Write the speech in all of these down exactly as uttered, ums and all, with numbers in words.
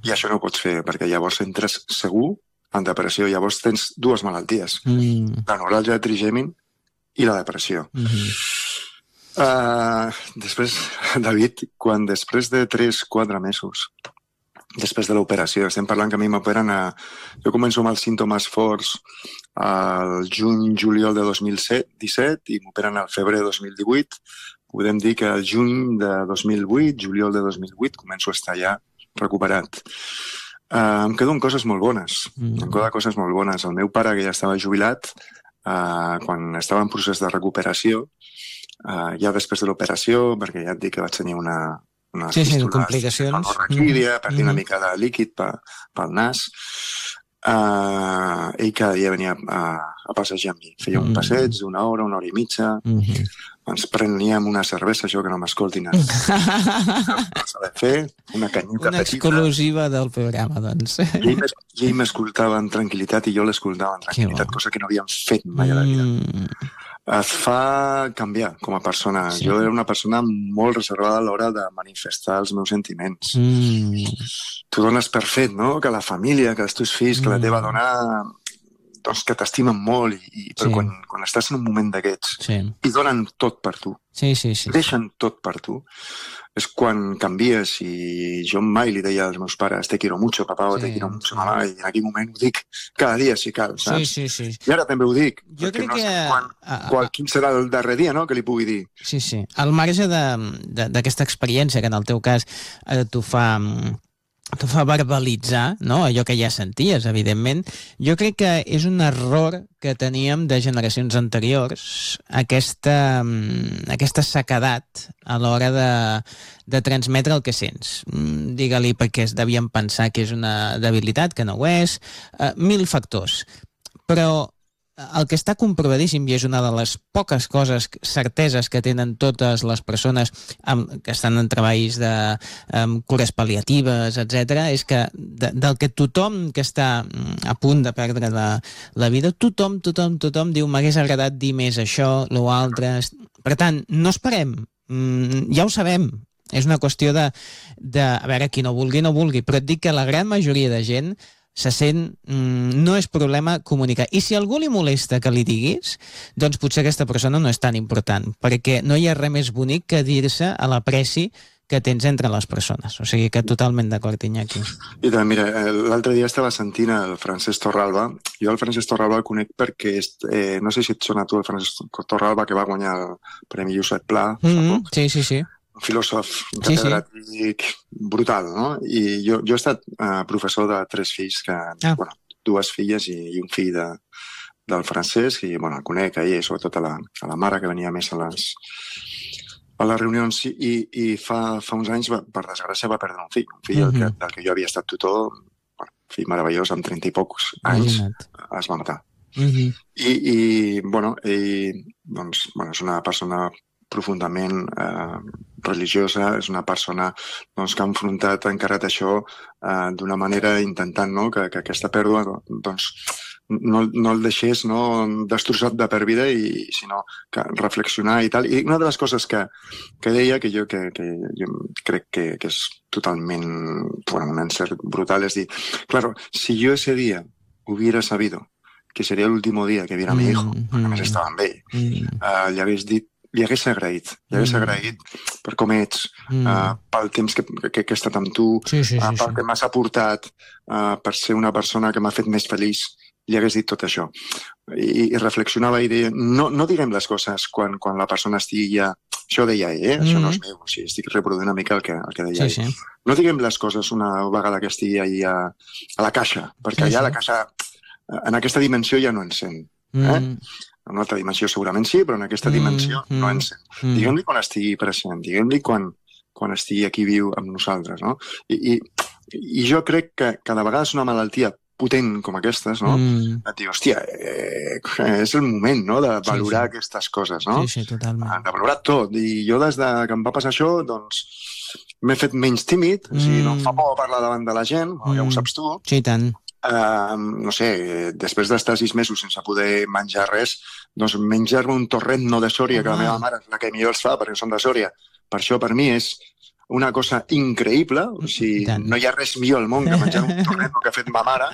I això no ho pots fer, perquè llavors entres segur en depressió. Llavors tens dues malalties, Mm. la neuràlgia de trigèmin i la depressió. Mm-hmm. Uh, després, David, quan després de tres quatre mesos, després de l'operació, estem parlant que a mi m'operen a... Jo començo amb els símptomes forts al juny-juliol de dos mil disset i m'operen al febrer de dos mil divuit. Podem dir que al juny de dos mil vuit, juliol de dos mil vuit, començo a estar ja recuperat. Uh, em quedo amb coses molt bones. Mm. Em quedo amb coses molt bones. El meu pare, que ja estava jubilat, uh, quan estava en procés de recuperació, uh, ja després de l'operació, perquè ja et dic que vaig tenir una... unes sí, sí, fístules, complicacions. Raquídia, Mm-hmm. perdia una mica de líquid pel, pel nas. Uh, ell cada dia venia a, a passejar amb mi. Feia un Mm. passeig d'una hora, una hora i mitja. Mm-hmm. Ens preníem una cervesa, això que no m'escoltin. No s'ha de fer, una canyita Una petita. exclusiva del programa, doncs. I ell m'es- i ell m'escoltava amb tranquil·litat i jo l'escoltava amb tranquil·litat, bo. cosa que no havíem fet mai a la vida. Mm. Et fa canviar com a persona. Sí. Jo era una persona molt reservada a l'hora de manifestar els meus sentiments. Mm. Tu dones per fet, no?, que la família, que els teus fills, que la teva dona, doncs que t'estimen molt, i, i però Sí. quan, quan estàs en un moment d'aquests Sí. i donen tot per tu, Sí, sí, sí. deixen tot per tu, és quan canvies. I jo mai li deia als meus pares te quiero mucho, papá, o te Sí, quiero mucho, sí. mamà, i en aquell moment ho dic cada dia si cal, Sí, saps? sí, sí. I ara també ho dic, Jo perquè crec no sé que- quan, a- a- quan, quin serà el darrer dia, no?, que li pugui dir. Sí, sí. Al marge de- de- d'aquesta experiència, que en el teu cas eh, t'ho fa... mm, t'ho fa verbalitzar, no?, allò que ja senties, evidentment, jo crec que és un error que teníem de generacions anteriors, aquesta, mm, aquesta sequedat a l'hora de, de transmetre el que sents. Mm, Digue-li perquè es devien pensar que és una debilitat, que no ho és, eh, mil factors. Però el que està comprovadíssim, i és una de les poques coses, certeses que tenen totes les persones amb, que estan en treballs de amb cures pal·liatives, etcètera, és que de, del que tothom que està mm, a punt de perdre la, la vida, tothom, tothom, tothom diu m'hagués agradat dir més això, lo altre... Per tant, no esperem, mm, ja ho sabem, és una qüestió de, de... A veure, qui no vulgui, no vulgui, però et dic que la gran majoria de gent se sent... Mm, no és problema comunicar. I si a algú li molesta que li diguis, doncs potser aquesta persona no és tan important, perquè no hi ha res més bonic que dir-se a l'apreci que tens entre les persones. O sigui que totalment d'acord, Iñaki. I també, mira, eh, l'altre dia estava sentint el Francesc Torralba. Jo el Francesc Torralba el conec perquè, és, eh, no sé si et sona tu el Francesc Torralba, que va guanyar el Premi Josep Pla fa Mm-hmm. poc. Sí, sí, sí. Un filòsof Sí, sí. catedràtic brutal, no? I jo, jo he estat eh, professor de tres fills, que, Ah. bueno, dues filles i, i un fill de, del Francesc, i bueno, el conec a ell, i sobretot a la, a la mare, que venia més a les, a les reunions, i, i fa, fa uns anys, va, per desgràcia, va perdre un fill, un fill Mhm. mm-hmm. que, del que jo havia estat tutor, bueno, un fill meravellós, amb trenta i pocs anys, Imagina't. es va matar. Mm-hmm. I, i bueno, ell, doncs, bueno, és una persona profundament eh, religiosa, és una persona doncs, que ha enfrontat, ha encarat això eh, d'una manera intentant, no?, que, que aquesta pèrdua doncs, no, no el deixés, no, destrossat de per vida, i sinó que reflexionar i tal. I una de les coses que, que deia, que jo, que, que jo crec que, que és totalment, bueno, un encert brutal, és dir, claro, si yo ese día hubiera sabido que sería el último día que viera a mi hijo, Mm, perquè a més mm. estava amb ell, Mm, uh, li hagués dit, li hagués agraït, li hagués Mm. agraït per com ets, mm. uh, pel temps que, que, que he estat amb tu, Sí, sí, uh, sí, pel sí. que m'has aportat, uh, per ser una persona que m'ha fet més feliç, li hagués dit tot això. I, i reflexionava i deia, no, no diguem les coses quan, quan la persona estigui ja... Això deia ell, eh? Això no és meu, o sigui, estic reproduint una mica el que, el que deia Sí, ell. sí. No diguem les coses una vegada que estigui ahí a, a la caixa, perquè Sí, ja sí. la caixa, en aquesta dimensió ja no en sent. Mm, En una altra dimensió segurament sí, però en aquesta Mm, dimensió mm, no en sent. mm. Diguem-li quan estigui present, diguem-li quan, quan estigui aquí viu amb nosaltres, no? I, i, i jo crec que cada vegada és una malaltia potent com aquestes, no? Mm. Et dic, hòstia, eh, és el moment, no?, de valorar Sí, sí. aquestes coses, no? Sí, sí, totalment. De valorar tot. I jo des de que em va passar això, doncs, m'he fet menys tímid, o sigui, no em fa Mm. por parlar davant de la gent, ja ho Mm. saps tu. Sí, i tant. Uh, no sé, després d'estar sis mesos sense poder menjar res, doncs menjar-me un torrent no de Sòria, que la Home. meva mare és la que millor els fa, perquè són de Sòria. Per això, per mi, és una cosa increïble, o sigui, no hi ha res millor al món que menjar un torrent que ha fet ma mare.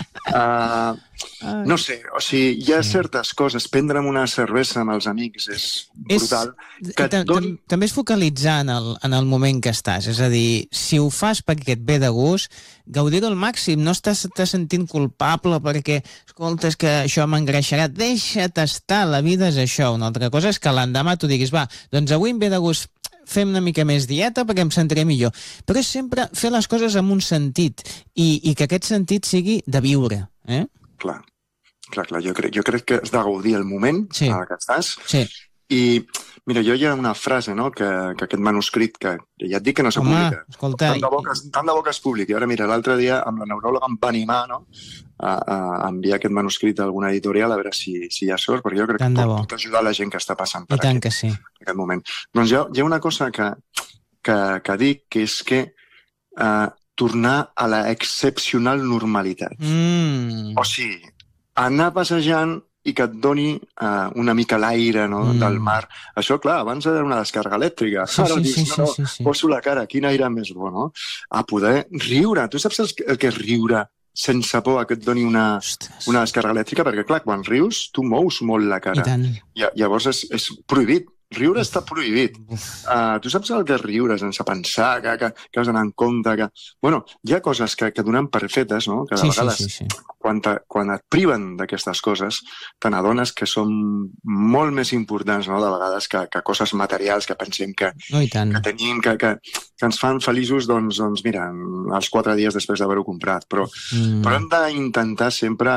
Uh, no sé, o sigui, hi ha certes coses, prendre'm una cervesa amb els amics és brutal. És, que et doni... També és focalitzar en el, en el moment que estàs, és a dir, si ho fas perquè et ve de gust, gaudir-ho al màxim, no estàs te sentint culpable perquè, escolta, és que això m'engreixarà, deixa't estar, la vida és això. Una altra cosa és que l'endemà tu diguis, va, doncs avui em ve de gust, fem una mica més dieta perquè em sentiré millor. Però és sempre fer les coses amb un sentit i, i que aquest sentit sigui de viure. Eh? Clar, clar, clar. Jo, crec, jo crec que has de gaudir el moment sí. en el que estàs. Sí. I, mira, jo hi ha una frase, no?, que, que aquest manuscrit, que ja et dic que no se Home, publica. Escolta... Tant de bo que, tant de bo que es publiqui. Ara, mira, l'altre dia amb la neuròloga em va animar, no?, a, a enviar aquest manuscrit a alguna editorial a veure si, si hi ha sort, perquè jo crec tant que pot, pot ajudar la gent que està passant per tant aquest, que sí. aquest moment. Doncs hi ha, hi ha una cosa que, que, que dic, que és que uh, tornar a la excepcional normalitat. Mm. O sigui, anar passejant i que et doni uh, una mica l'aire, no?, mm. del mar. Això, clar, abans era una descàrrega elèctrica. Sí, Ara sí, dius, sí, no, no, sí, sí. poso la cara, quin aire més bo, no? A poder riure. Tu saps el, el que és riure sense por a que et doni una, una descàrrega elèctrica? Perquè, clar, quan rius, tu mous molt la cara. I tant. I, llavors és, és prohibit. Riure està prohibit. Uh, tu saps el que és riure sense pensar, que, que, que has d'anar en compte, que... Bueno, hi ha coses que, que donem per fetes, no?, que de sí, vegades, sí, sí, sí. Quan, te, quan et priven d'aquestes coses, te n'adones que són molt més importants, no?, de vegades, que, que coses materials que pensem que, no, que tenim, que, que, que ens fan feliços, doncs, doncs mira, els quatre dies després d'haver-ho comprat. Però, mm. però hem d'intentar sempre,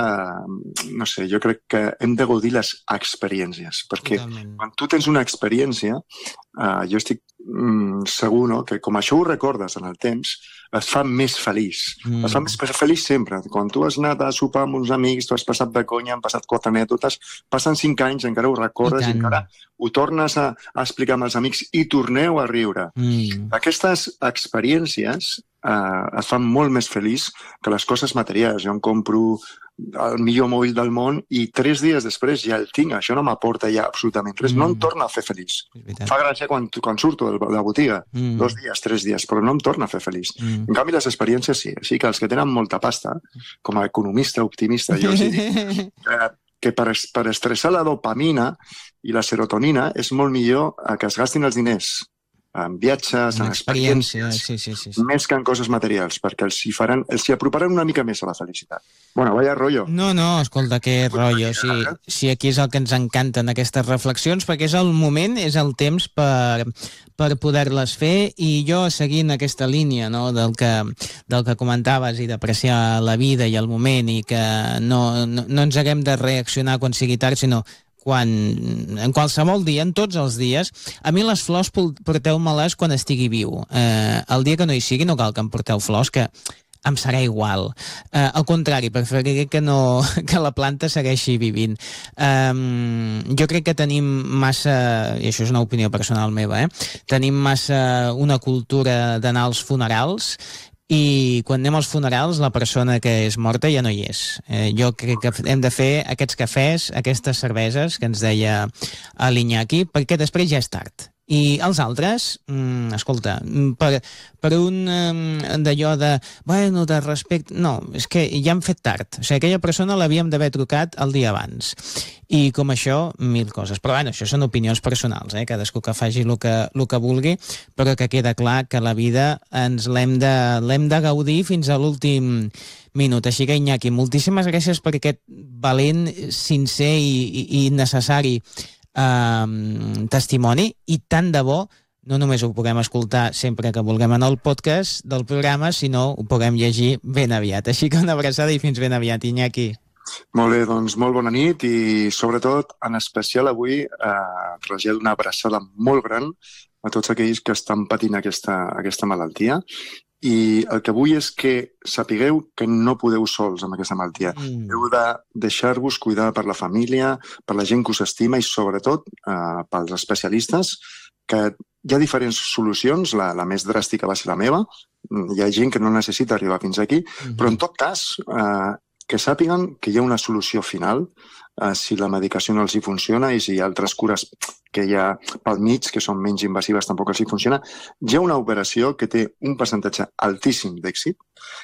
no sé, jo crec que hem de gaudir les experiències, perquè Totalment. Quan tu tens una experiència experiència, uh, jo estic mm, segur, no?, que com això ho recordes en el temps, et fa més feliç. Mm. Et fa més feliç sempre. Quan tu has anat a sopar amb uns amics, tu has passat de conya, han passat quatre anècdotes, passen cinc anys, encara ho recordes, i, i encara ho tornes a, a explicar amb els amics i torneu a riure. Mm. Aquestes experiències uh, et fan molt més feliç que les coses materials. Jo em compro el millor mòbil del món i tres dies després ja el tinc. Això no m'aporta ja absolutament res. Mm. No em torna a fer feliç. Fa gràcia quan, quan surto de la botiga, mm. dos dies, tres dies, però no em torna a fer feliç. Mm. En canvi, les experiències sí. Així que els que tenen molta pasta, com a economista optimista, jo els dic que, que per, per estressar la dopamina i la serotonina és molt millor que es gastin els diners en viatges, en, en experiències, sí, sí, sí, sí. més que en coses materials, perquè els hi, faran, els hi aproparan una mica més a la felicitat. Bueno, vaya rollo. No, no, escolta, que rotllo. Sí, sí, aquí és el que ens encanten, aquestes reflexions, perquè és el moment, és el temps per, per poder-les fer, i jo, seguint aquesta línia, no?, del que, del que comentaves, i d'apreciar la vida i el moment, i que no, no, no ens haguem de reaccionar quan sigui tard, sinó quan, en qualsevol dia, en tots els dies, a mi les flors porteu-me-les quan estigui viu. Eh, el dia que no hi sigui no cal que em porteu flors, que em serà igual. Eh, al contrari, preferiré que, no, que la planta segueixi vivint. Eh, jo crec que tenim massa, i això és una opinió personal meva, eh, tenim massa una cultura d'anar als funerals, i quan anem als funerals la persona que és morta ja no hi és. Eh, jo crec que hem de fer aquests cafès, aquestes cerveses que ens deia l'Iñaki, perquè després ja és tard. I els altres, mm, escolta, per, per un um, d'allò de, bueno, de respecte... No, és que ja hem fet tard. O sigui, aquella persona l'havíem d'haver trucat el dia abans. I com això, mil coses. Però bueno, això són opinions personals, eh? Cadascú que faci el que, el que vulgui, però que queda clar que la vida ens l'hem de, l'hem de gaudir fins a l'últim minut. Així que, Iñaki, moltíssimes gràcies per aquest valent, sincer i, i, i necessari Um, testimoni, i tant de bo no només ho puguem escoltar sempre que vulguem en el podcast del programa, sinó ho puguem llegir ben aviat. Així que una abraçada i fins ben aviat, Iñaki. Molt bé, doncs molt bona nit, i sobretot, en especial avui, eh, traslladar una abraçada molt gran a tots aquells que estan patint aquesta, aquesta malaltia. I el que vull és que sapigueu que no podeu sols amb aquesta malaltia. Mm. Heu de deixar-vos cuidar per la família, per la gent que us estima i, sobretot, eh, pels especialistes, que hi ha diferents solucions. La, la més dràstica va ser la meva. Hi ha gent que no necessita arribar fins aquí, mm-hmm. però en tot cas, eh, que sàpiguen que hi ha una solució final eh, si la medicació no els hi funciona i si altres cures que hi ha pel mig, que són menys invasives, tampoc els hi funciona. Hi ha una operació que té un percentatge altíssim d'èxit